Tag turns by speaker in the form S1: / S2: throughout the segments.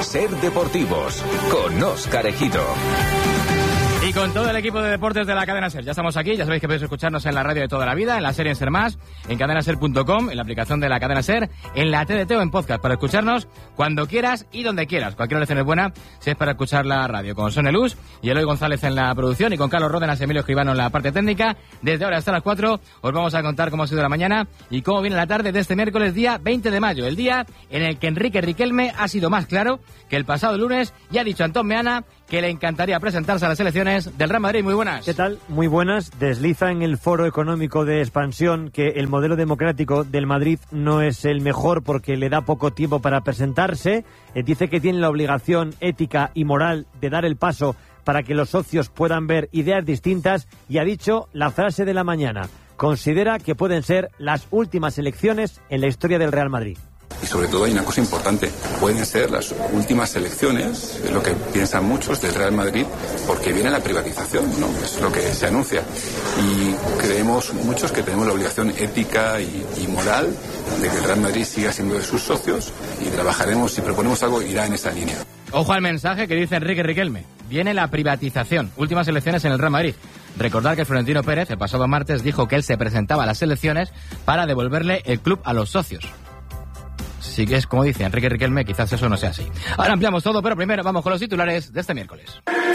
S1: Ser Deportivos, con Óscar Ejido.
S2: Y con todo el equipo de deportes de la cadena SER. Ya estamos aquí, ya sabéis que podéis escucharnos en la radio de toda la vida, en la serie en Ser Más, en cadenaser.com, en la aplicación de la cadena SER, en la TDT o en podcast, para escucharnos cuando quieras y donde quieras. Cualquier lección es buena si es para escuchar la radio. Con Sonia Luz y Eloy González en la producción y con Carlos Ródenas y Emilio Escribano en la parte técnica. Desde ahora hasta las 4 os vamos a contar cómo ha sido la mañana y cómo viene la tarde de este miércoles, día 20 de mayo. El día en el que Enrique Riquelme ha sido más claro que el pasado lunes y ha dicho a Antón Meana que le encantaría presentarse a las elecciones del Real Madrid. Muy buenas.
S3: ¿Qué tal? Muy buenas. Desliza en el Foro Económico de Expansión que el modelo democrático del Madrid no es el mejor porque le da poco tiempo para presentarse. Dice que tiene la obligación ética y moral de dar el paso para que los socios puedan ver ideas distintas y ha dicho la frase de la mañana. Considera que pueden ser las últimas elecciones en la historia del Real Madrid.
S4: Y sobre todo hay una cosa importante, pueden ser las últimas elecciones, es lo que piensan muchos del Real Madrid, porque viene la privatización, ¿no? Es lo que se anuncia. Y creemos muchos que tenemos la obligación ética y moral de que el Real Madrid siga siendo de sus socios y trabajaremos, si proponemos algo, irá en esa línea.
S2: Ojo al mensaje que dice Enrique Riquelme. Viene la privatización, últimas elecciones en el Real Madrid. Recordar que Florentino Pérez el pasado martes dijo que él se presentaba a las elecciones para devolverle el club a los socios. Sí que es como dice Enrique Riquelme, quizás eso no sea así. Ahora ampliamos todo, pero primero vamos con los titulares de este miércoles.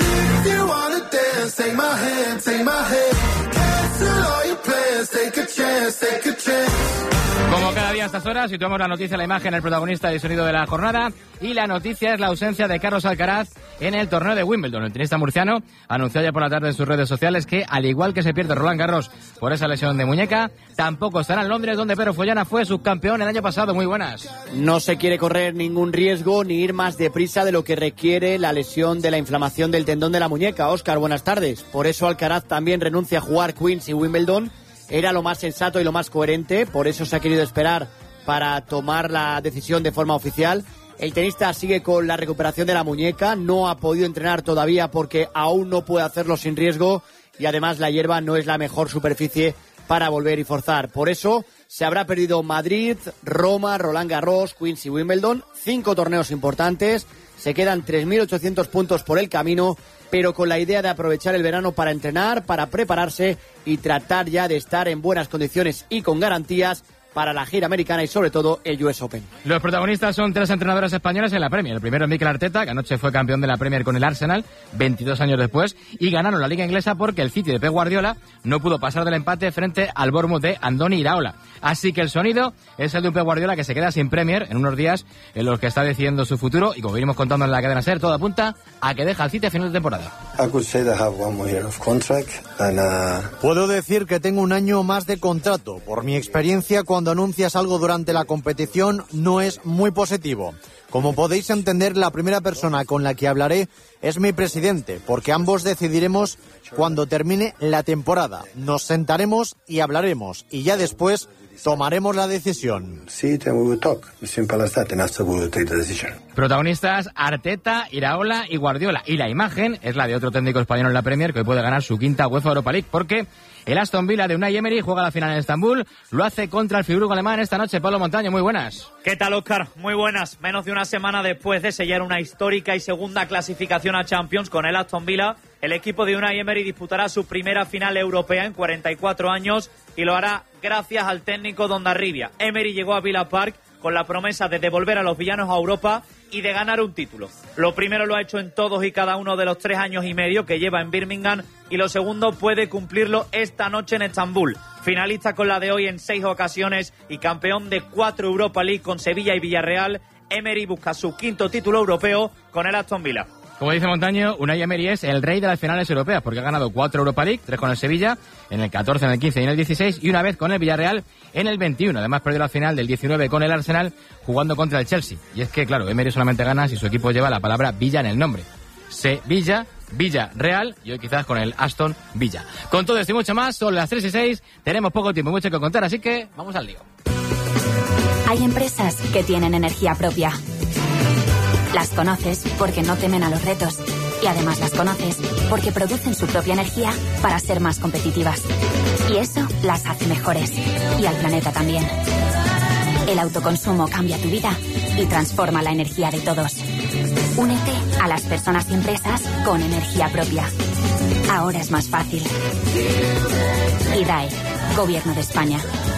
S2: Como cada día a estas horas, situamos la noticia, la imagen, el protagonista y el sonido de la jornada. Y la noticia es la ausencia de Carlos Alcaraz en el torneo de Wimbledon. El tenista murciano anunció ayer por la tarde en sus redes sociales que, al igual que se pierde Roland Garros por esa lesión de muñeca, tampoco estará en Londres, donde Pedro Follana fue subcampeón el año pasado. Muy buenas.
S5: No se quiere correr ningún riesgo ni ir más deprisa de lo que requiere la lesión de la inflamación del tendón de la muñeca. Óscar, buenas tardes. Por eso Alcaraz también renuncia a jugar Queens y Wimbledon. Era lo más sensato y lo más coherente, por eso se ha querido esperar para tomar la decisión de forma oficial. El tenista sigue con la recuperación de la muñeca, no ha podido entrenar todavía porque aún no puede hacerlo sin riesgo y además la hierba no es la mejor superficie para volver y forzar. Por eso se habrá perdido Madrid, Roma, Roland Garros, Queens y Wimbledon, 5 torneos importantes, se quedan 3.800 puntos por el camino, pero con la idea de aprovechar el verano para entrenar, para prepararse y tratar ya de estar en buenas condiciones y con garantías para la gira americana y sobre todo el US Open.
S2: Los protagonistas son 3 entrenadores españoles en la Premier. El primero es Mikel Arteta, que anoche fue campeón de la Premier con el Arsenal, 22 años después, y ganaron la Liga Inglesa porque el City de Pep Guardiola no pudo pasar del empate frente al Bournemouth de Andoni Iraola. Así que el sonido es el de un Pep Guardiola que se queda sin Premier en unos días en los que está decidiendo su futuro y como venimos contando en la cadena SER, todo apunta a que deja el City a final de temporada.
S6: Puedo decir que tengo un año más de contrato. Por mi experiencia, cuando anuncias algo durante la competición no es muy positivo. Como podéis entender, la primera persona con la que hablaré es mi presidente, porque ambos decidiremos cuando termine la temporada. Nos sentaremos y hablaremos, y ya después tomaremos la decisión.
S2: Protagonistas Arteta, Iraola y Guardiola. Y la imagen es la de otro técnico español en la Premier que hoy puede ganar su quinta UEFA Europa League, porque el Aston Villa de Unai Emery juega la final en Estambul, lo hace contra el Friburgo alemán esta noche. Pablo Montaño, muy buenas.
S7: ¿Qué tal, Óscar? Muy buenas. Menos de una semana después de sellar una histórica y segunda clasificación a Champions con el Aston Villa, el equipo de Unai Emery disputará su primera final europea en 44 años y lo hará gracias al técnico Dondarribia. Emery llegó a Villa Park con la promesa de devolver a los villanos a Europa y de ganar un título. Lo primero lo ha hecho en todos y cada uno de los 3 años y medio que lleva en Birmingham y lo segundo puede cumplirlo esta noche en Estambul. Finalista con la de hoy en 6 ocasiones y campeón de 4 Europa League con Sevilla y Villarreal, Emery busca su quinto título europeo con el Aston Villa.
S2: Como dice Montaño, Unai Emery es el rey de las finales europeas porque ha ganado 4 Europa League, 3 con el Sevilla, en el 14, en el 15 y en el 16 y una vez con el Villarreal en el 21. Además perdió la final del 19 con el Arsenal jugando contra el Chelsea. Y es que, claro, Emery solamente gana si su equipo lleva la palabra Villa en el nombre. Sevilla, Villarreal y hoy quizás con el Aston Villa. Con todo esto y mucho más, son las 3:06, tenemos poco tiempo, mucho que contar, así que vamos al lío.
S8: Hay empresas que tienen energía propia. Las conoces porque no temen a los retos y además las conoces porque producen su propia energía para ser más competitivas. Y eso las hace mejores y al planeta también. El autoconsumo cambia tu vida y transforma la energía de todos. Únete a las personas y empresas con energía propia. Ahora es más fácil. IDAE, Gobierno de España.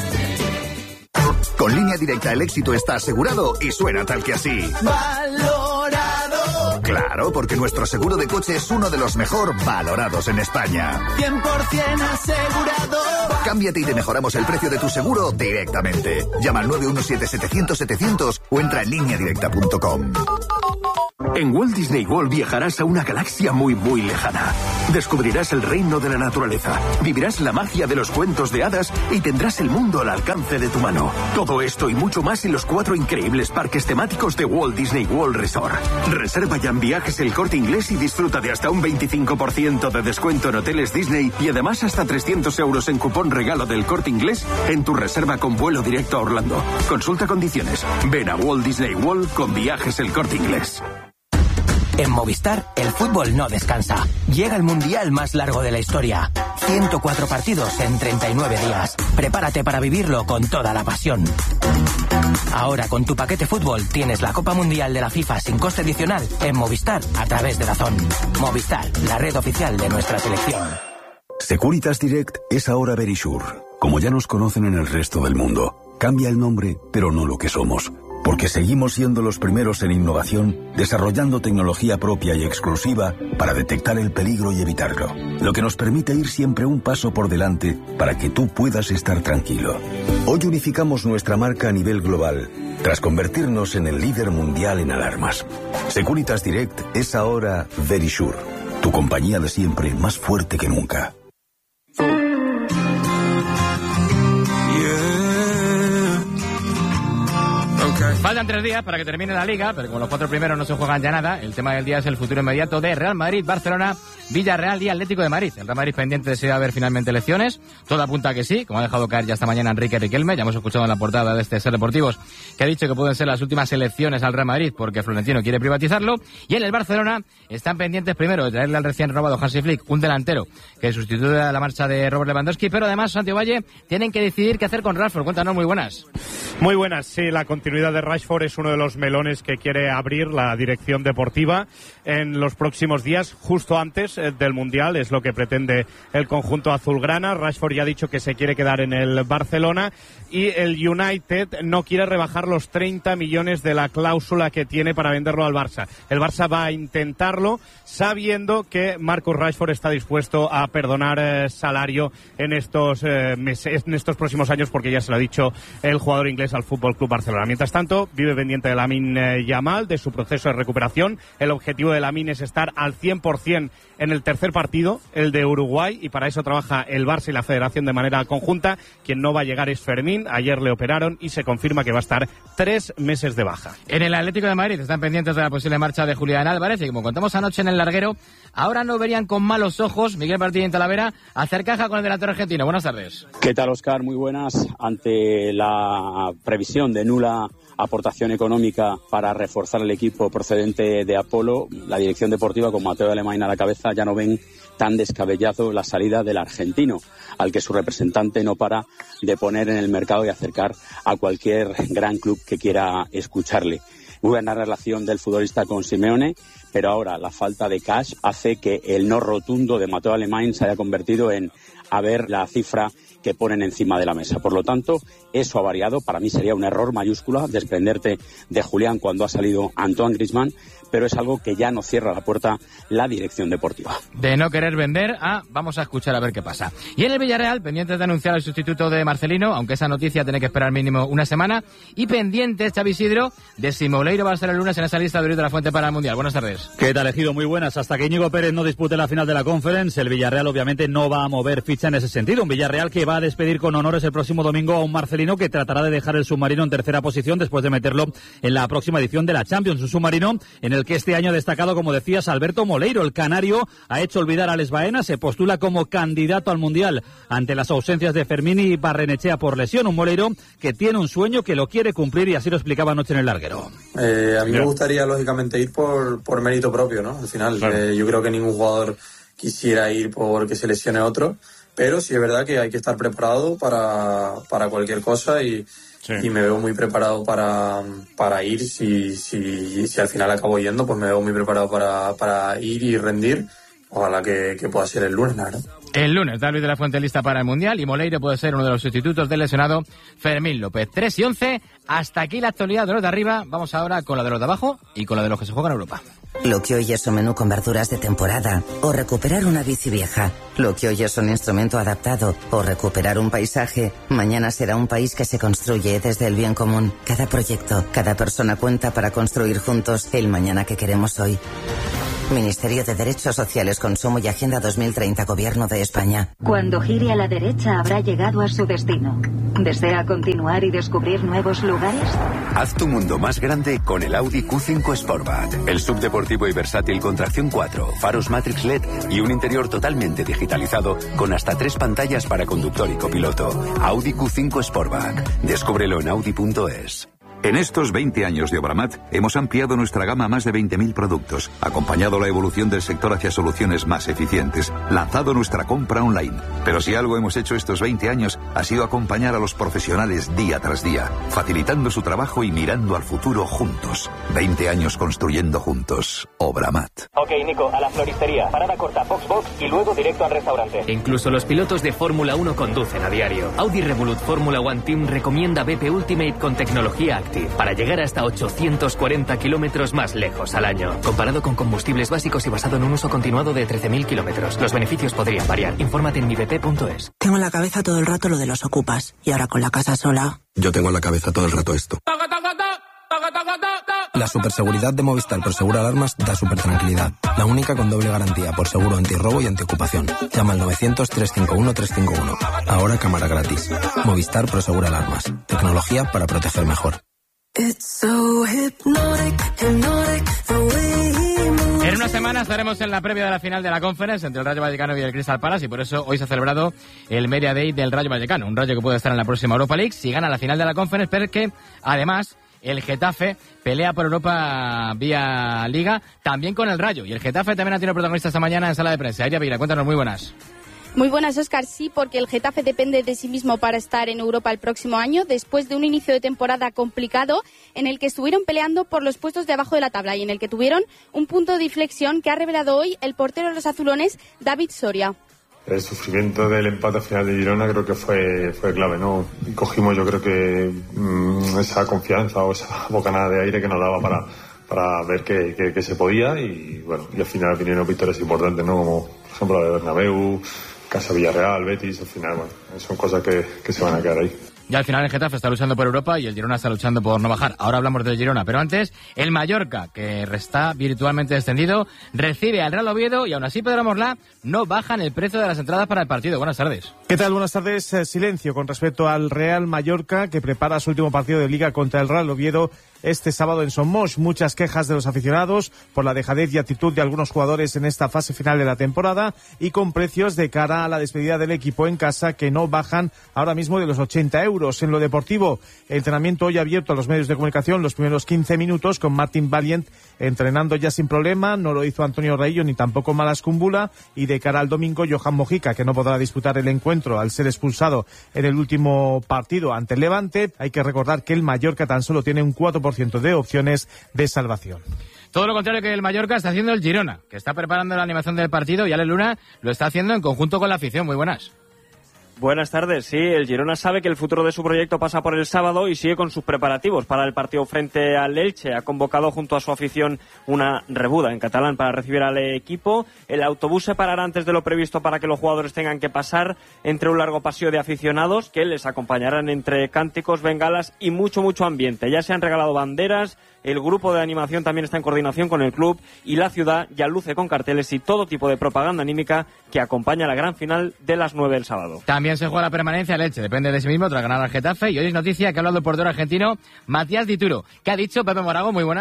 S9: Con Línea Directa el éxito está asegurado y suena tal que así.
S10: ¡Valorado!
S9: Claro, porque nuestro seguro de coche es uno de los mejor valorados en España.
S10: 100% asegurado.
S9: Cámbiate y te mejoramos el precio de tu seguro directamente. Llama al 917-700-700 o entra en lineadirecta.com.
S11: En Walt Disney World viajarás a una galaxia muy, muy lejana. Descubrirás el reino de la naturaleza, vivirás la magia de los cuentos de hadas y tendrás el mundo al alcance de tu mano. Todo esto y mucho más en los 4 increíbles parques temáticos de Walt Disney World Resort. Reserva ya en Viajes El Corte Inglés y disfruta de hasta un 25% de descuento en hoteles Disney y además hasta 300 euros en cupón regalo del Corte Inglés en tu reserva con vuelo directo a Orlando. Consulta condiciones. Ven a Walt Disney World con Viajes El Corte Inglés.
S12: En Movistar, el fútbol no descansa. Llega el mundial más largo de la historia. 104 partidos en 39 días. Prepárate para vivirlo con toda la pasión. Ahora, con tu paquete fútbol, tienes la Copa Mundial de la FIFA sin coste adicional en Movistar a través de DAZN. Movistar, la red oficial de nuestra selección.
S13: Securitas Direct es ahora Verisure. Como ya nos conocen en el resto del mundo, cambia el nombre, pero no lo que somos. Porque seguimos siendo los primeros en innovación, desarrollando tecnología propia y exclusiva para detectar el peligro y evitarlo. Lo que nos permite ir siempre un paso por delante para que tú puedas estar tranquilo. Hoy unificamos nuestra marca a nivel global, tras convertirnos en el líder mundial en alarmas. Securitas Direct es ahora Verisure, tu compañía de siempre más fuerte que nunca.
S2: Faltan 3 días para que termine la Liga, pero con los 4 primeros no se juegan ya nada. El tema del día es el futuro inmediato de Real Madrid, Barcelona, Villarreal y Atlético de Madrid. El Real Madrid pendiente de si va a haber finalmente elecciones. Todo apunta a que sí, como ha dejado caer ya esta mañana Enrique Riquelme. Ya hemos escuchado en la portada de este Ser Deportivos que ha dicho que pueden ser las últimas elecciones al Real Madrid porque Florentino quiere privatizarlo. Y en el Barcelona están pendientes primero de traerle al recién robado Hansi Flick un delantero que sustituye a la marcha de Robert Lewandowski, pero además Santiago Valle tienen que decidir qué hacer con Rashford. Cuéntanos, muy buenas.
S14: Muy buenas, sí, la continuidad de Rashford es uno de los melones que quiere abrir la dirección deportiva en los próximos días, justo antes del Mundial, es lo que pretende el conjunto azulgrana. Rashford ya ha dicho que se quiere quedar en el Barcelona y el United no quiere rebajar los 30 millones de la cláusula que tiene para venderlo al Barça. El Barça va a intentarlo sabiendo que Marcus Rashford está dispuesto a perdonar salario en estos meses, en estos próximos años, porque ya se lo ha dicho el jugador inglés al Fútbol Club Barcelona. Mientras tanto, vive pendiente de Lamine Yamal, de su proceso de recuperación. El objetivo de Lamine es estar al 100% en el tercer partido, el de Uruguay, y para eso trabaja el Barça y la Federación de manera conjunta. Quien no va a llegar es Fermín. Ayer le operaron y se confirma que va a estar 3 meses de baja.
S2: En el Atlético de Madrid están pendientes de la posible marcha de Julián Álvarez y como contamos anoche en el larguero, ahora no verían con malos ojos Miguel Martínez Talavera hacer caja con el delantero argentino. Buenas tardes.
S15: ¿Qué tal, Óscar? Muy buenas. Ante la previsión de nula aportación económica para reforzar el equipo procedente de Apolo, la dirección deportiva con Mateo Alemán a la cabeza ya no ven tan descabellado la salida del argentino, al que su representante no para de poner en el mercado y acercar a cualquier gran club que quiera escucharle. Muy buena relación del futbolista con Simeone, pero ahora la falta de cash hace que el no rotundo de Mateo Alemán se haya convertido en a ver la cifra que ponen encima de la mesa. Por lo tanto, eso ha variado. Para mí sería un error mayúscula desprenderte de Julián cuando ha salido Antoine Griezmann, pero es algo que ya no cierra la puerta la dirección deportiva.
S2: De no querer vender vamos a escuchar a ver qué pasa. Y en el Villarreal, pendientes de anunciar el sustituto de Marcelino, aunque esa noticia tiene que esperar mínimo una semana, y pendientes, Xavi Isidro, de si Moleiro va a ser el lunes en esa lista de Luis de la Fuente para el Mundial. Buenas tardes.
S16: ¿Qué tal, Ejido? Muy buenas. Hasta que Íñigo Pérez no dispute la final de la Conference, el Villarreal obviamente no va a mover ficha en ese sentido. Un Villarreal que va a despedir con honores el próximo domingo a un Marcelino que tratará de dejar el submarino en tercera posición después de meterlo en la próxima edición de la Champions. Un submarino en el que este año ha destacado, como decías, Alberto Moleiro. El canario ha hecho olvidar a Alex Baena, se postula como candidato al Mundial ante las ausencias de Fermín y Barrenechea por lesión. Un Moleiro que tiene un sueño, que lo quiere cumplir y así lo explicaba anoche en el larguero.
S17: A mí me gustaría, lógicamente, ir por mérito propio, ¿no? Al final, claro. Yo creo que ningún jugador quisiera ir porque se lesione otro, pero sí es verdad que hay que estar preparado para cualquier cosa y y me veo muy preparado para ir. Si al final acabo yendo, pues me veo muy preparado para ir y rendir. Ojalá que pueda ser el lunes, la verdad.
S2: El lunes, David de la Fuente lista para el Mundial y Moleiro puede ser uno de los sustitutos del lesionado Fermín López. 3:11, hasta aquí la actualidad de los de arriba. Vamos ahora con la de los de abajo y con la de los que se juegan en Europa.
S18: Lo que hoy es un menú con verduras de temporada, o recuperar una bici vieja. Lo que hoy es un instrumento adaptado, o recuperar un paisaje. Mañana será un país que se construye desde el bien común. Cada proyecto, cada persona cuenta para construir juntos el mañana que queremos hoy. Ministerio de Derechos Sociales, Consumo y Agenda 2030, Gobierno de España.
S19: Cuando gire a la derecha habrá llegado a su destino. ¿Desea continuar y descubrir nuevos lugares?
S20: Haz tu mundo más grande con el Audi Q5 Sportback. El subdeportivo y versátil con tracción 4, faros Matrix LED y un interior totalmente digitalizado con hasta 3 pantallas para conductor y copiloto. Audi Q5 Sportback. Descúbrelo en Audi.es.
S21: En estos 20 años de Obramat hemos ampliado nuestra gama a más de 20.000 productos, acompañado la evolución del sector hacia soluciones más eficientes, lanzado nuestra compra online. Pero si algo hemos hecho estos 20 años ha sido acompañar a los profesionales día tras día, facilitando su trabajo y mirando al futuro juntos. 20 años construyendo juntos. Obramat.
S22: Ok, Nico, a la floristería. Parada corta, Foxbox y luego directo al restaurante.
S23: Incluso los pilotos de Fórmula 1 conducen a diario. Audi Revolut Fórmula One Team recomienda BP Ultimate con tecnología Active para llegar hasta 840 kilómetros más lejos al año. Comparado con combustibles básicos y basado en un uso continuado de 13.000 kilómetros. Los beneficios podrían variar. Infórmate en mibp.es.
S24: Tengo en la cabeza todo el rato lo de los ocupas. Y ahora con la casa sola...
S25: Yo tengo en la cabeza todo el rato esto. La superseguridad de Movistar Prosegura Alarmas da super tranquilidad. La única con doble garantía por seguro antirrobo y antiocupación. Llama al 900-351-351. Ahora cámara gratis. Movistar Prosegura Alarmas. Tecnología para proteger mejor.
S2: En una semana estaremos en la previa de la final de la Conference entre el Rayo Vallecano y el Crystal Palace y por eso hoy se ha celebrado el Media Day del Rayo Vallecano. Un Rayo que puede estar en la próxima Europa League si gana la final de la Conference, pero que además el Getafe pelea por Europa vía Liga también con el Rayo. Y el Getafe también ha tenido protagonista esta mañana en sala de prensa. Aria Vira, cuéntanos, muy buenas.
S26: Muy buenas, Óscar. Sí, porque el Getafe depende de sí mismo para estar en Europa el próximo año, después de un inicio de temporada complicado en el que estuvieron peleando por los puestos de abajo de la tabla y en el que tuvieron un punto de inflexión que ha revelado hoy el portero de los azulones, David Soria.
S27: El sufrimiento del empate final de Girona creo que fue clave, ¿no? Y cogimos, yo creo que esa confianza o esa bocanada de aire que nos daba para ver que se podía y bueno, y al final vinieron victorias importantes, ¿no? Como por ejemplo la de Bernabéu, Casa Villarreal, Betis, al final, bueno, son cosas que se van a quedar ahí.
S2: Y al final el Getafe está luchando por Europa y el Girona está luchando por no bajar. Ahora hablamos del Girona, pero antes el Mallorca, que está virtualmente descendido, recibe al Real Oviedo y aún así Pedro Morlá no bajan el precio de las entradas para el partido. Buenas tardes.
S28: ¿Qué tal? Buenas tardes. Silencio con respecto al Real Mallorca, que prepara su último partido de Liga contra el Real Oviedo este sábado en Somos. Muchas quejas de los aficionados por la dejadez y actitud de algunos jugadores en esta fase final de la temporada y con precios de cara a la despedida del equipo en casa que no bajan ahora mismo de los 80 euros. En lo deportivo, el entrenamiento hoy abierto a los medios de comunicación los primeros 15 minutos con Martin Valiant entrenando ya sin problema. No lo hizo Antonio Raillo ni tampoco Malas Kumbula, y de cara al domingo Johan Mojica, que no podrá disputar el encuentro al ser expulsado en el último partido ante el Levante. Hay que recordar que el Mallorca tan solo tiene un 4% de opciones de salvación.
S2: Todo lo contrario que el Mallorca está haciendo el Girona, que está preparando la animación del partido y Ale Luna lo está haciendo en conjunto con la afición. Muy buenas.
S29: Buenas tardes. Sí, el Girona sabe que el futuro de su proyecto pasa por el sábado y sigue con sus preparativos para el partido frente al Elche. Ha convocado junto a su afición una rebuda en catalán para recibir al equipo. El autobús se parará antes de lo previsto para que los jugadores tengan que pasar entre un largo pasillo de aficionados que les acompañarán entre cánticos, bengalas y mucho ambiente. Ya se han regalado banderas. El grupo de animación también está en coordinación con el club y la ciudad ya luce con carteles y todo tipo de propaganda anímica que acompaña la gran final de las 9 del sábado.
S2: También se juega la permanencia el Elche, depende de sí mismo tras ganar al Getafe. Y hoy es noticia que ha hablado el portero argentino Matías Dituro. ¿Qué ha dicho Pepe Morago? Muy buenas.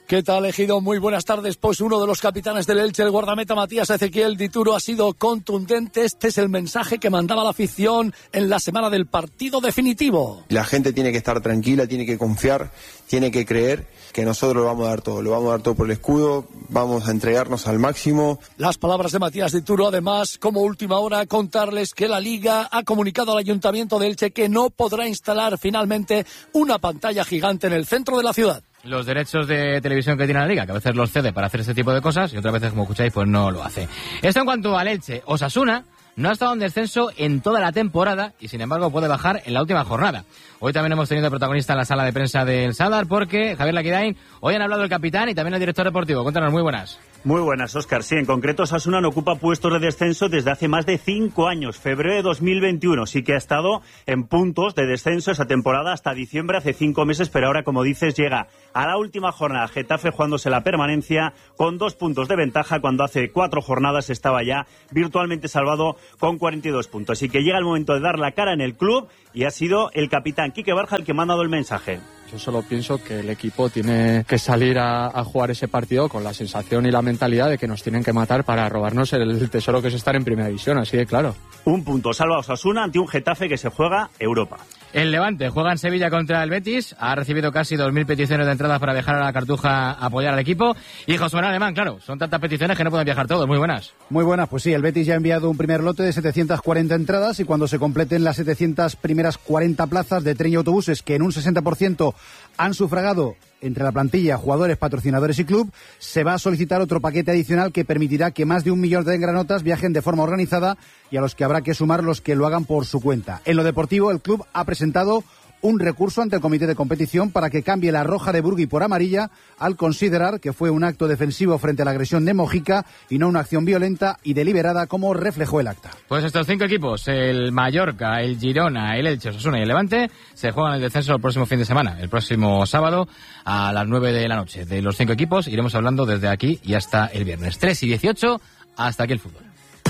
S1: ¿Qué tal, Ejido? Muy buenas tardes. Pues uno de los capitanes del Elche, el guardameta Matías Ezequiel Dituro, ha sido contundente. Este es el mensaje que mandaba la afición en la semana del partido definitivo.
S3: La gente tiene que estar tranquila, tiene que confiar, tiene que creer que nosotros lo vamos a dar todo por el escudo, vamos a entregarnos al máximo.
S1: Las palabras de Matías Dituro, además, como última hora, contarles que la Liga ha comunicado al Ayuntamiento de Elche que no podrá instalar finalmente una pantalla gigante en el centro de la ciudad.
S2: Los derechos de televisión que tiene la Liga, que a veces los cede para hacer este tipo de cosas y otras veces, como escucháis, pues no lo hace. Esto en cuanto al Elche. Osasuna no ha estado en descenso en toda la temporada y, sin embargo, puede bajar en la última jornada. Hoy también hemos tenido protagonista en la sala de prensa del Sadar porque, Javier Laquidain, hoy han hablado el capitán y también el director deportivo. Cuéntanos, muy buenas.
S4: Muy buenas, Óscar. Sí, en concreto, Osasuna no ocupa puestos de descenso desde hace más de 5 años. Febrero de 2021 sí que ha estado en puntos de descenso esa temporada hasta diciembre, hace 5 meses, pero ahora, como dices, llega a la última jornada. Getafe jugándose la permanencia con 2 puntos de ventaja cuando hace 4 jornadas estaba ya virtualmente salvado con 42 puntos. Así que llega el momento de dar la cara en el club y ha sido el capitán Quique Barja el que me ha dado el mensaje.
S5: Yo solo pienso que el equipo tiene que salir a jugar ese partido con la sensación y la mentalidad de que nos tienen que matar para robarnos el tesoro que es estar en primera división, así de claro.
S4: 1 punto salva Osasuna ante un Getafe que se juega Europa.
S2: El Levante juega en Sevilla contra el Betis, ha recibido casi 2.000 peticiones de entradas para viajar a la Cartuja a apoyar al equipo. Y José Manuel Alemán, claro, son tantas peticiones que no pueden viajar todos. Muy buenas.
S6: Muy buenas, pues sí, el Betis ya ha enviado un primer lote de 740 entradas y cuando se completen las 700 primeras 40 plazas de tren y autobuses que en un 60% han sufragado entre la plantilla, jugadores, patrocinadores y club, se va a solicitar otro paquete adicional que permitirá que más de 1 millón de engranotas viajen de forma organizada y a los que habrá que sumar los que lo hagan por su cuenta. En lo deportivo, el club ha presentado un recurso ante el comité de competición para que cambie la roja de Burgui por amarilla al considerar que fue un acto defensivo frente a la agresión de Mojica y no una acción violenta y deliberada como reflejó el acta.
S2: Pues estos 5 equipos, el Mallorca, el Girona, el Elche, Osasuna y el Levante, se juegan el descenso el próximo fin de semana, el próximo sábado a las 9 de la noche. De los 5 equipos iremos hablando desde aquí y hasta el viernes. 3 y 18, hasta aquí el fútbol.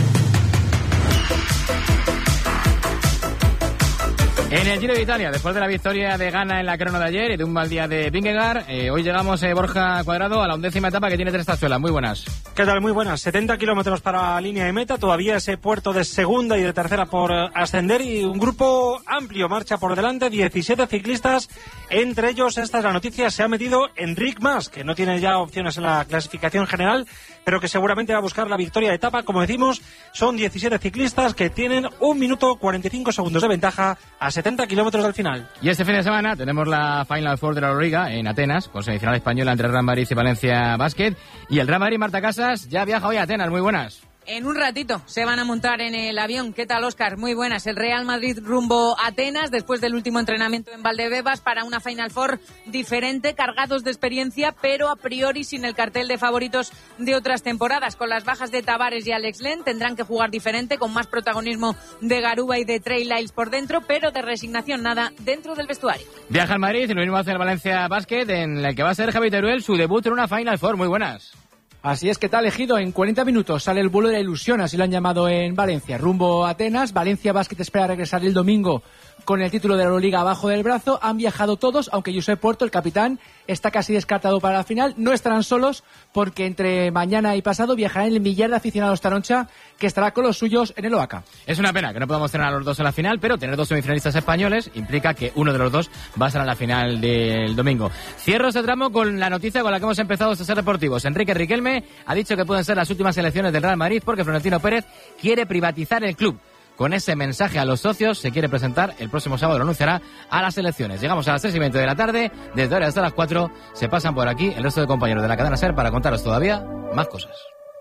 S2: En el Giro de Italia, después de la victoria de Ganna en la crono de ayer y de un mal día de Vingegaard, hoy llegamos, Borja Cuadrado, a la 11ª etapa que tiene 3 tazuelas. Muy buenas.
S7: ¿Qué tal? Muy buenas. 70 kilómetros para la línea de meta, todavía ese puerto de segunda y de tercera por ascender y un grupo amplio marcha por delante, 17 ciclistas, entre ellos, esta es la noticia, se ha metido Enric Mas, que no tiene ya opciones en la clasificación general, pero que seguramente va a buscar la victoria de etapa. Como decimos, son 17 ciclistas que tienen 1 minuto 45 segundos de ventaja a 70 kilómetros del final.
S2: Y este fin de semana tenemos la Final Four de la Euroliga en Atenas, con semifinal española entre Real Madrid y Valencia Basket. Y el Real Madrid, Marta Casas, ya viaja hoy a Atenas. Muy buenas.
S8: En un ratito se van a montar en el avión. ¿Qué tal, Óscar? Muy buenas. El Real Madrid rumbo a Atenas después del último entrenamiento en Valdebebas para una Final Four diferente, cargados de experiencia, pero a priori sin el cartel de favoritos de otras temporadas. Con las bajas de Tavares y Alex Len tendrán que jugar diferente, con más protagonismo de Garuba y de Trey Lyles por dentro, pero de resignación nada dentro del vestuario.
S2: Viaja al Madrid y lo mismo hace el Valencia Basket, en el que va a ser Javi Teruel su debut en una Final Four. Muy buenas.
S9: Así es, que tal, Ejido. En 40 minutos sale el vuelo de la ilusión, así lo han llamado en Valencia. Rumbo a Atenas, Valencia Basket espera regresar el domingo con el título de la Euroliga abajo del brazo. Han viajado todos, aunque Josep Porto, el capitán, está casi descartado para la final. No estarán solos porque entre mañana y pasado viajarán el millar de aficionados Taroncha, que estará con los suyos en el OACA.
S2: Es una pena que no podamos tener a los dos en la final, pero tener 2 semifinalistas españoles implica que uno de los dos va a estar en la final del domingo. Cierro este tramo con la noticia con la que hemos empezado estos deportivos. Enrique Riquelme ha dicho que pueden ser las últimas elecciones del Real Madrid porque Florentino Pérez quiere privatizar el club. Con ese mensaje a los socios se quiere presentar el próximo sábado, lo anunciará a las elecciones. Llegamos a las 3:20 de la tarde, desde ahora hasta las 4 se pasan por aquí el resto de compañeros de la cadena SER para contaros todavía más cosas.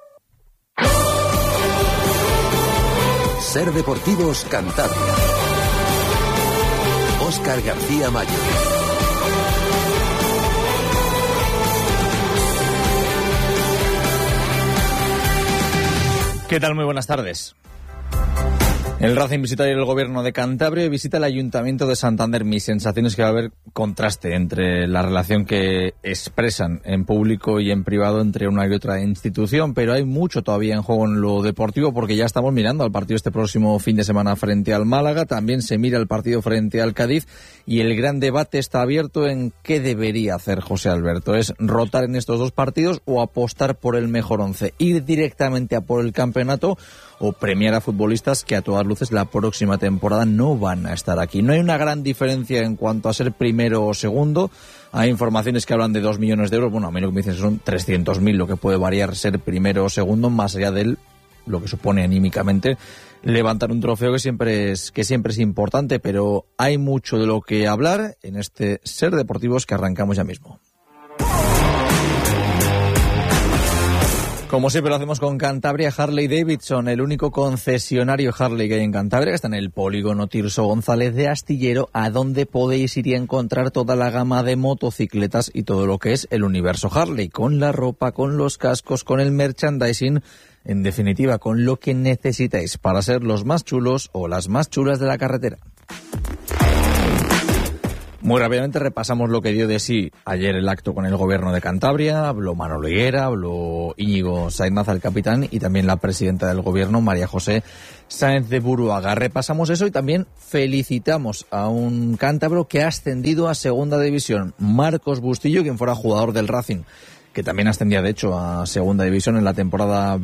S20: SER Deportivos Cantabria. Óscar García Mayo.
S10: ¿Qué tal? Muy buenas tardes. El Racing visita el gobierno de Cantabria y visita el Ayuntamiento de Santander. Mi sensación es que va a haber contraste entre la relación que expresan en público y en privado entre una y otra institución, pero hay mucho todavía en juego en lo deportivo porque ya estamos mirando al partido este próximo fin de semana frente al Málaga, también se mira el partido frente al Cádiz y el gran debate está abierto en qué debería hacer José Alberto. ¿Es rotar en estos dos partidos o apostar por el mejor once? ¿Ir directamente a por el campeonato o premiar a futbolistas que a todas luces la próxima temporada no van a estar aquí? No hay una gran diferencia en cuanto a ser primero o segundo. Hay informaciones que hablan de 2 millones de euros. Bueno, a mí lo que me dicen son 300.000, lo que puede variar ser primero o segundo, más allá de lo que supone anímicamente levantar un trofeo que siempre es importante, pero hay mucho de lo que hablar en este Ser Deportivos que arrancamos ya mismo. Como siempre lo hacemos con Cantabria Harley Davidson, el único concesionario Harley que hay en Cantabria, que está en el polígono Tirso González de Astillero, a donde podéis ir y encontrar toda la gama de motocicletas y todo lo que es el universo Harley, con la ropa, con los cascos, con el merchandising, en definitiva, con lo que necesitáis para ser los más chulos o las más chulas de la carretera. Muy rápidamente repasamos lo que dio de sí ayer el acto con el gobierno de Cantabria. Habló Manolo Higuera, habló Íñigo Sáenz Maza, el capitán, y también la presidenta del gobierno, María José Sáenz de Buruaga. Repasamos eso y también felicitamos a un cántabro que ha ascendido a segunda división, Marcos Bustillo, quien fuera jugador del Racing, que también ascendía de hecho a segunda división en la temporada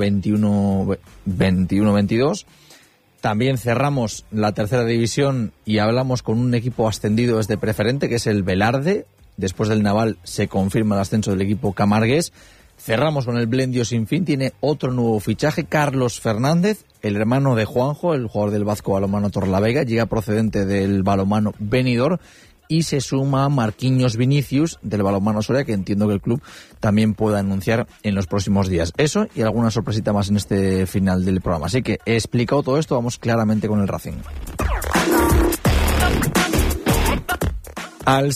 S10: 21-22. También cerramos la tercera división y hablamos con un equipo ascendido desde preferente, que es el Velarde. Después del Naval se confirma el ascenso del equipo camargués. Cerramos con el Blendio Sinfín. Tiene otro nuevo fichaje, Carlos Fernández, el hermano de Juanjo, el jugador del Vasco Balonmano Torlavega. Llega procedente del balonmano Benidorm. Y se suma Marquinhos Vinicius del balonmano Soria, que entiendo que el club también pueda anunciar en los próximos días. Eso y alguna sorpresita más en este final del programa. Así que, explicado todo esto, vamos claramente con el Racing. Al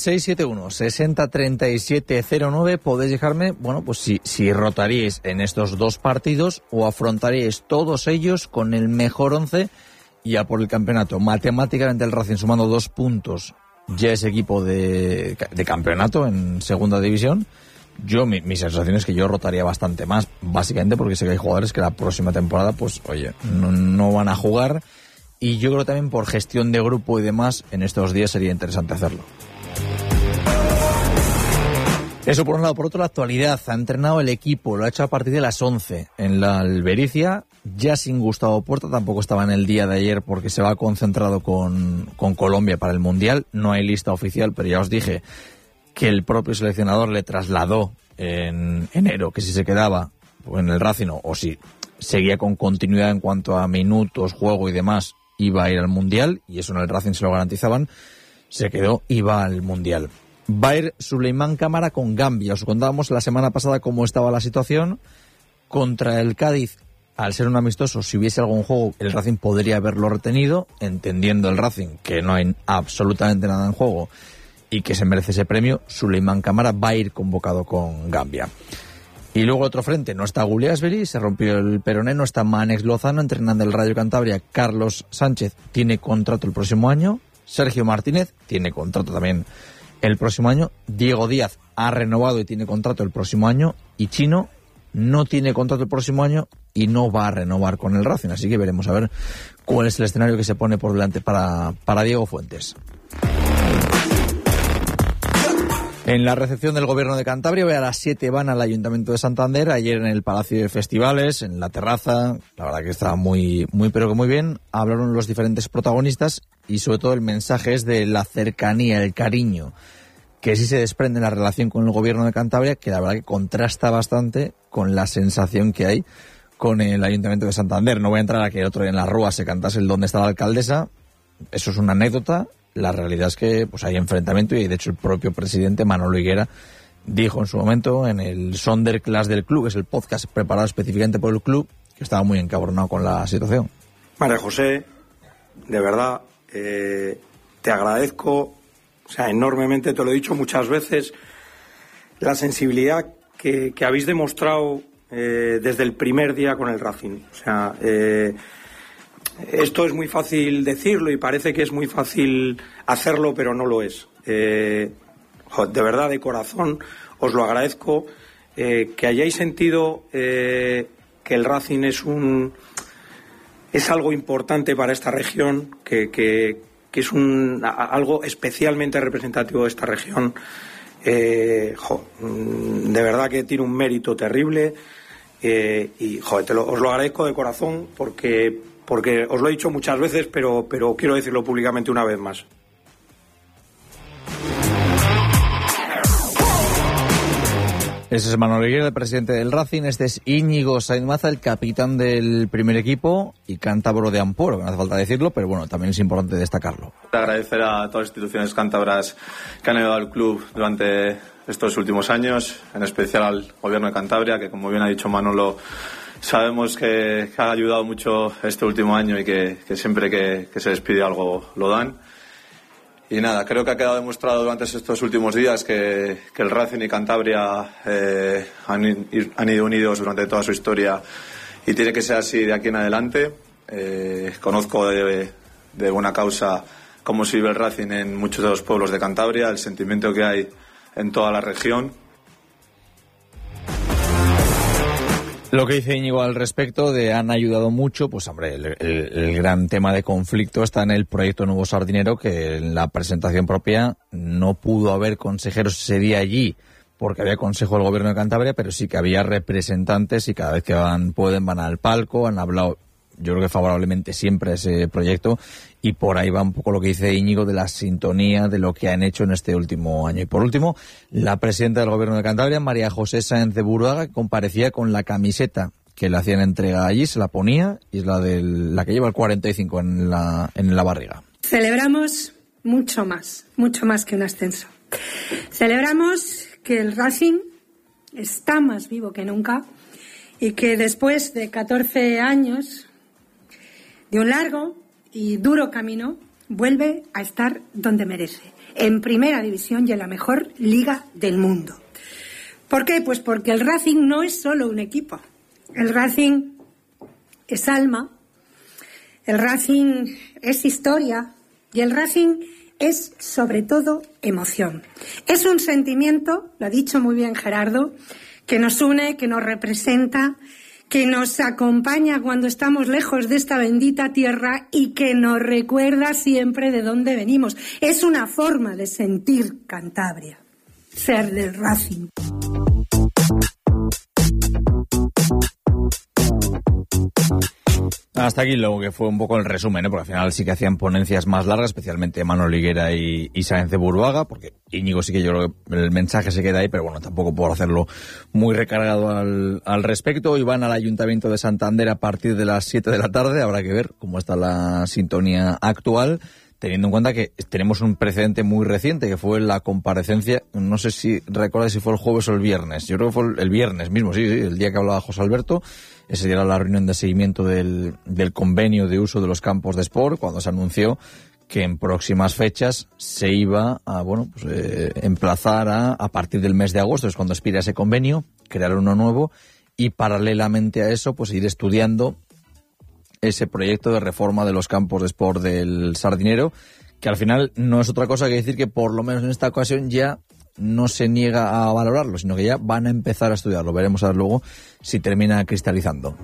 S10: 671-603709 podéis dejarme, bueno, pues si rotaríais en estos dos partidos o afrontaríais todos ellos con el mejor once y a por el campeonato. Matemáticamente el Racing sumando 2 puntos ya es equipo de campeonato en segunda división. Mi sensación es que yo rotaría bastante más, básicamente porque sé que hay jugadores que la próxima temporada, pues oye, no van a jugar, y yo creo también por gestión de grupo y demás, en estos días sería interesante hacerlo. Eso por un lado. Por otro, la actualidad. Ha entrenado el equipo, lo ha hecho a partir de las 11 en la Albericia, ya sin Gustavo Puerta. Tampoco estaba en el día de ayer porque se va concentrado con Colombia para el Mundial. No hay lista oficial, pero ya os dije que el propio seleccionador le trasladó en enero que si se quedaba en el Racing o si seguía con continuidad en cuanto a minutos, juego y demás, iba a ir al Mundial, y eso en el Racing se lo garantizaban. Se quedó y va al Mundial. Va a ir Suleimán Cámara con Gambia. Os contábamos la semana pasada cómo estaba la situación. Contra el Cádiz, al ser un amistoso, si hubiese algún juego, el Racing podría haberlo retenido, entendiendo el Racing que no hay absolutamente nada en juego y que se merece ese premio. Suleimán Cámara va a ir convocado con Gambia. Y luego otro frente, no está Guliasvili, se rompió el peroné, no está Manex Lozano, entrenando el Rayo Cantabria. Carlos Sánchez tiene contrato el próximo año. Sergio Martínez tiene contrato también el próximo año. Diego Díaz ha renovado y tiene contrato el próximo año. Y Chino no tiene contrato el próximo año y no va a renovar con el Racing. Así que veremos a ver cuál es el escenario que se pone por delante para Diego Fuentes. En la recepción del Gobierno de Cantabria, hoy a las 7 van al Ayuntamiento de Santander. Ayer en el Palacio de Festivales, en la terraza, la verdad que estaba muy pero que muy bien. Hablaron los diferentes protagonistas y sobre todo el mensaje es de la cercanía, el cariño que sí se desprende en la relación con el Gobierno de Cantabria, que la verdad que contrasta bastante con la sensación que hay con el Ayuntamiento de Santander. No voy a entrar a que el otro día en la Rúa se cantase el "Dónde está la alcaldesa". Eso es una anécdota. La realidad es que pues hay enfrentamiento y de hecho el propio presidente Manolo Higuera dijo en su momento en el Sonderclass del club, que es el podcast preparado específicamente por el club, que estaba muy encabronado con la situación.
S11: María José, de verdad, te agradezco, o sea, enormemente, te lo he dicho muchas veces, la sensibilidad que habéis demostrado desde el primer día con el Racing. O sea, Esto es muy fácil decirlo y parece que es muy fácil hacerlo, pero no lo es. De verdad, de corazón, os lo agradezco, que hayáis sentido que el Racing es algo importante para esta región, que es algo especialmente representativo de esta región. De verdad que tiene un mérito terrible y os lo agradezco de corazón porque os lo he dicho muchas veces, pero quiero decirlo públicamente una vez más.
S10: Ese es Manolo Higuera, el presidente del Racing. Este es Íñigo Sainz Maza, el capitán del primer equipo y cántabro de Amporo, que no hace falta decirlo, pero bueno, también es importante destacarlo.
S12: Agradecer a todas las instituciones cántabras que han ayudado al club durante estos últimos años, en especial al Gobierno de Cantabria, que como bien ha dicho Manolo, sabemos que ha ayudado mucho este último año y que siempre que se les pide algo lo dan. Y nada, creo que ha quedado demostrado durante estos últimos días que el Racing y Cantabria han ido unidos durante toda su historia y tiene que ser así de aquí en adelante. Conozco de buena causa cómo se vive el Racing en muchos de los pueblos de Cantabria, el sentimiento que hay en toda la región.
S10: Lo que dice Íñigo al respecto de han ayudado mucho, pues hombre, el gran tema de conflicto está en el proyecto Nuevo Sardinero, que en la presentación propia no pudo haber consejeros ese día allí, porque había consejo del Gobierno de Cantabria, pero sí que había representantes y cada vez que van al palco, han hablado, yo creo que favorablemente siempre a ese proyecto, y por ahí va un poco lo que dice Íñigo de la sintonía de lo que han hecho en este último año. Y por último, la presidenta del Gobierno de Cantabria, María José Sáenz de Buruaga, que comparecía con la camiseta que le hacían entrega allí, se la ponía, y es la que lleva el 45 en la barriga.
S13: Celebramos mucho más que un ascenso. Celebramos que el Racing está más vivo que nunca y que después de 14 años de un largo y duro camino, vuelve a estar donde merece, en primera división y en la mejor liga del mundo. ¿Por qué? Pues porque el Racing no es solo un equipo. El Racing es alma, el Racing es historia y el Racing es sobre todo emoción. Es un sentimiento, lo ha dicho muy bien Gerardo, que nos une, que nos representa, que nos acompaña cuando estamos lejos de esta bendita tierra y que nos recuerda siempre de dónde venimos. Es una forma de sentir Cantabria, ser del Racing.
S10: Hasta aquí lo que fue un poco el resumen, porque al final sí que hacían ponencias más largas, especialmente Manolo Higuera y Sáenz de Buruaga, porque Íñigo sí que yo creo que el mensaje se queda ahí, pero bueno, tampoco puedo hacerlo muy recargado al respecto. Hoy van al Ayuntamiento de Santander a partir de las 7 de la tarde, habrá que ver cómo está la sintonía actual, teniendo en cuenta que tenemos un precedente muy reciente, que fue la comparecencia, no sé si recuerdas si fue el jueves o el viernes, yo creo que fue el viernes mismo, sí, el día que hablaba José Alberto. Ese día era la reunión de seguimiento del convenio de uso de los campos de sport, cuando se anunció que en próximas fechas se iba a emplazar a partir del mes de agosto, es cuando expira ese convenio, crear uno nuevo y paralelamente a eso pues ir estudiando ese proyecto de reforma de los campos de sport del Sardinero, que al final no es otra cosa que decir que por lo menos en esta ocasión ya no se niega a valorarlo, sino que ya van a empezar a estudiarlo. Veremos a ver luego si termina cristalizando.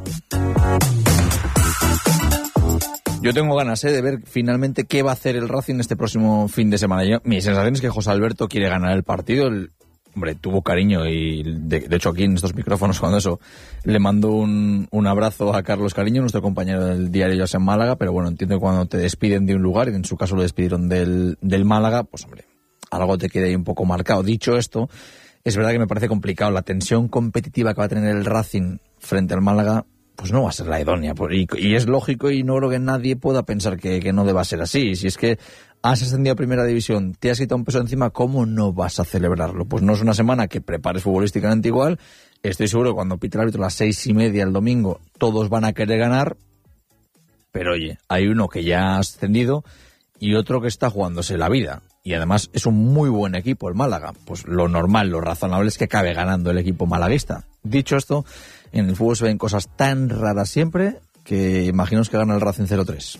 S10: Yo tengo ganas de ver finalmente qué va a hacer el Racing este próximo fin de semana. Mi sensación es que José Alberto quiere ganar el partido. Hombre, tuvo cariño y de hecho aquí en estos micrófonos cuando eso le mando un abrazo a Carlos Cariño, nuestro compañero del diario José en Málaga, pero bueno, entiendo que cuando te despiden de un lugar, y en su caso lo despidieron del Málaga, pues hombre, algo te queda ahí un poco marcado. Dicho esto, es verdad que me parece complicado. La tensión competitiva que va a tener el Racing frente al Málaga, pues no va a ser la idónea. Y es lógico y no creo que nadie pueda pensar que no deba ser así. Si es que has ascendido a Primera División, te has quitado un peso encima, ¿cómo no vas a celebrarlo? Pues no es una semana que prepares futbolísticamente igual. Estoy seguro que cuando pite el árbitro a las 6:30 el domingo, todos van a querer ganar. Pero oye, hay uno que ya ha ascendido y otro que está jugándose la vida. Y además es un muy buen equipo el Málaga. Pues lo normal, lo razonable es que acabe ganando el equipo malaguista. Dicho esto, en el fútbol se ven cosas tan raras siempre que imaginaos que gana el Racing 0-3.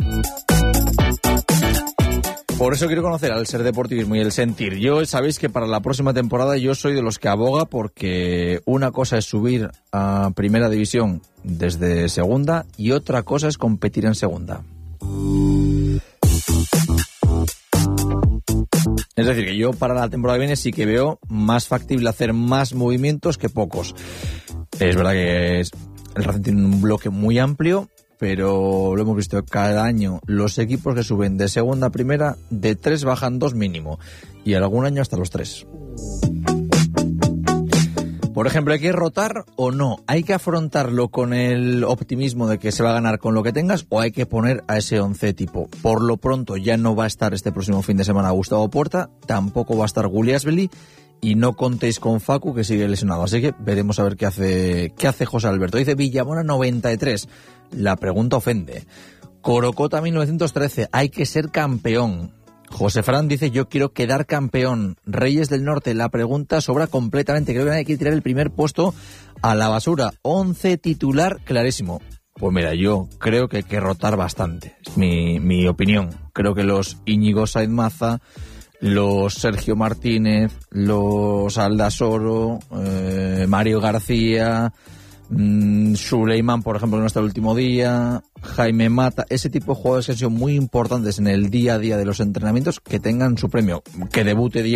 S10: Por eso quiero conocer al Ser Deportivismo y el sentir. Yo sabéis que para la próxima temporada yo soy de los que aboga porque una cosa es subir a primera división desde segunda y otra cosa es competir en segunda. Es decir, que yo para la temporada que viene sí que veo más factible hacer más movimientos que pocos. Es verdad que el Racing tiene un bloque muy amplio, pero lo hemos visto cada año. Los equipos que suben de segunda a primera, de 3 bajan 2 mínimo. Y algún año hasta los 3. Por ejemplo, ¿hay que rotar o no? ¿Hay que afrontarlo con el optimismo de que se va a ganar con lo que tengas o hay que poner a ese 11 tipo? Por lo pronto ya no va a estar este próximo fin de semana Gustavo Puerta, tampoco va a estar Guliasvili y no contéis con Facu, que sigue lesionado. Así que veremos a ver qué hace José Alberto. Dice Villamona 93. La pregunta ofende. Corocota 1913. Hay que ser campeón. José Fran dice, yo quiero quedar campeón. Reyes del Norte, la pregunta sobra completamente. Creo que hay que tirar el primer puesto a la basura. 11 titular clarísimo. Pues mira, yo creo que hay que rotar bastante. Es mi opinión. Creo que los Íñigo Sainz Maza, los Sergio Martínez, los Aldasoro, Mario García, Suleiman, por ejemplo, que no está el último día, Jaime Mata, ese tipo de jugadores que han sido muy importantes en el día a día de los entrenamientos, que tengan su premio, que debute